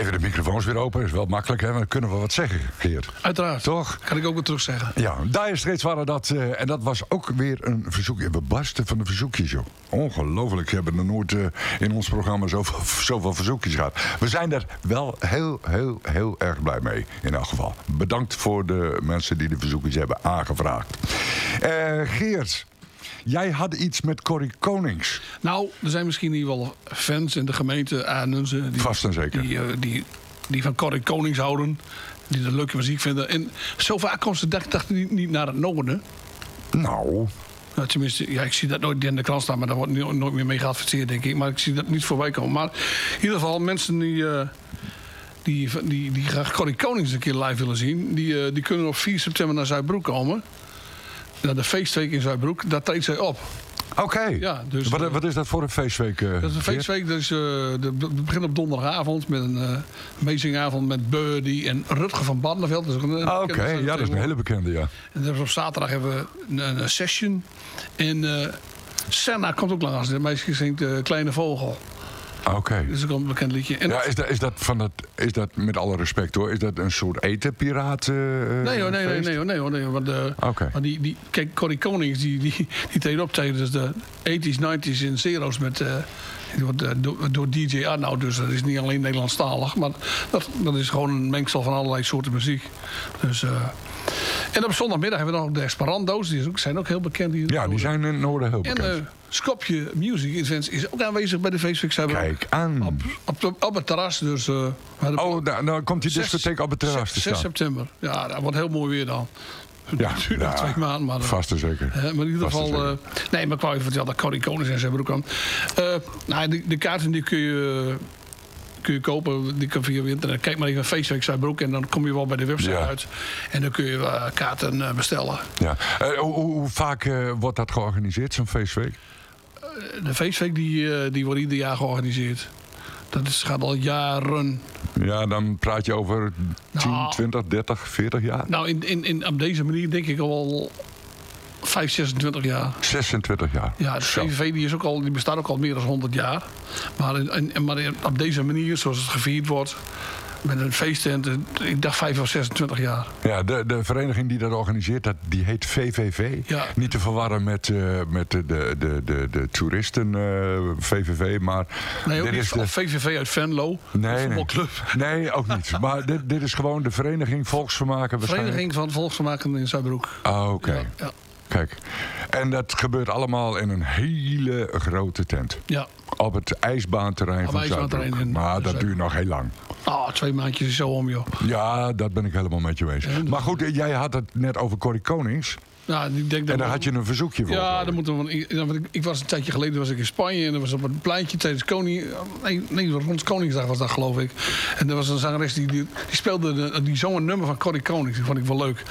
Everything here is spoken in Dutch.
Even de microfoons weer open, is wel makkelijk, hè? Dan kunnen we wat zeggen, Geert. Uiteraard. Toch? Kan ik ook weer terug zeggen. Ja, Dire Straits waren dat. En dat was ook weer een verzoekje. We barsten van de verzoekjes, joh. Ongelooflijk. We hebben er nooit in ons programma zoveel verzoekjes gehad. We zijn er wel heel erg blij mee, in elk geval. Bedankt voor de mensen die de verzoekjes hebben aangevraagd. Geert, jij had iets met Corrie Konings. Nou, er zijn misschien hier wel fans in de gemeente Arnhem. Vast en zeker. Die van Corrie Konings houden. Die de leuke muziek vinden. En zo vaak komt ze dacht niet naar het noorden. Nou, tenminste, ja, ik zie dat nooit in de krant staan. Maar daar wordt nooit meer mee geadverteerd, denk ik. Maar ik zie dat niet voorbij komen. Maar in ieder geval, mensen die graag Corrie Konings een keer live willen zien. Die kunnen op 4 september naar Zuidbroek komen. Naar de feestweek in Zuidbroek. Daar treedt zij op. oké. Ja, dus, wat is dat voor een feestweek? Dat is een feestweek. Dus, het begint op donderdagavond met een amazingavond met Birdie en Rutger van Barneveld. Oké, ja, dat is een hele bekende, ja. En dus op zaterdag hebben we een session. En Senna komt ook langs. De meisje zingt Kleine Vogel. Oké. Dat is ook een bekend liedje. En ja, is dat met alle respect hoor, is dat een soort etenpiraat? Nee hoor. Want kijk, Corrie Konings die treedt op tijdens de 80s, 90s en zero's met door DJ Arnoud. Dus dat is niet alleen Nederlandstalig, maar dat is gewoon een mengsel van allerlei soorten muziek. Dus en op zondagmiddag hebben we dan ook de Esperanto's. Die zijn ook heel bekend hier. Ja, die zijn in het noorden heel bekend. En Skopje Music Events is ook aanwezig bij de feestweek. Kijk aan. Op het terras. Dus, dan komt die discotheek op het terras te staan. 6 september. Ja, dat wordt heel mooi weer dan. Ja, het duurt nog 2 maanden. Maar, vast en zeker. Maar in ieder geval... nee, maar ik wou even vertellen dat Corrie Konings en ze hebben ook aan. De kaarten die kun je kopen, die kan via internet. Kijk maar even feestweek Zuidbroek en dan kom je wel bij de website uit. En dan kun je kaarten bestellen. Ja. Hoe vaak wordt dat georganiseerd, zo'n feestweek? De feestweek die wordt ieder jaar georganiseerd. Dat gaat al jaren. Ja, dan praat je over 10, 20, 30, 40 jaar? Nou, op deze manier denk ik al 26 jaar. 26 jaar. Ja, de VVV die bestaat ook al meer dan 100 jaar. Maar op deze manier, zoals het gevierd wordt, met een feesttent, ik dacht 5 of 26 jaar. Ja, de vereniging die dat organiseert, die heet VVV. Ja. Niet te verwarren met de toeristen VVV, maar... Nee, ook niet van VVV uit Venlo, een voetbalclub. Nee, ook niet. Maar dit is gewoon de vereniging Volksvermaken. Vereniging van Volksvermaken in Zuidbroek. Oké. Ja. Kijk, en dat gebeurt allemaal in een hele grote tent. Ja. Op het ijsbaanterrein van Zuidbroek. Maar dat duurt nog heel lang. 2 maandjes is zo om, joh. Ja, dat ben ik helemaal met je eens. Maar goed, jij had het net over Corrie Konings. Ja, ik denk en daar had je een verzoekje voor. Ja, dan moeten we, ik was een tijdje geleden was ik in Spanje en er was op een pleintje tijdens rond Koningsdag was dat, geloof ik. En er was een zangeres die speelde die zong een nummer van Corrie Konings. Die vond ik wel leuk.